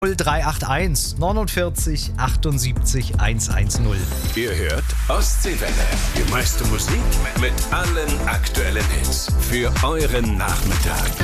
0381 49 78 110. Ihr hört Ostseewelle. Die meiste Musik mit allen aktuellen Hits für euren Nachmittag.